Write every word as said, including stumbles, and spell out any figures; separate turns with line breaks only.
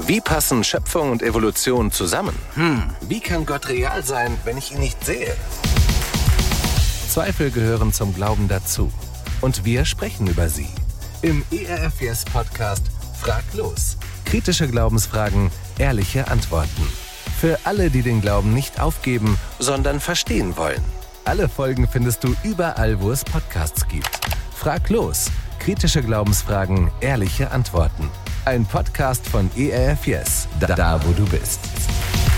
Wie passen Schöpfung und Evolution zusammen?
Hm, wie kann Gott real sein, wenn ich ihn nicht sehe?
Zweifel gehören zum Glauben dazu. Und wir sprechen über sie.
Im E R F Yes Podcast Frag los.
Kritische Glaubensfragen, ehrliche Antworten. Für alle, die den Glauben nicht aufgeben, sondern verstehen wollen. Alle Folgen findest du überall, wo es Podcasts gibt. Frag los. Kritische Glaubensfragen, ehrliche Antworten. Ein Podcast von E R F Yes. Da, da wo du bist.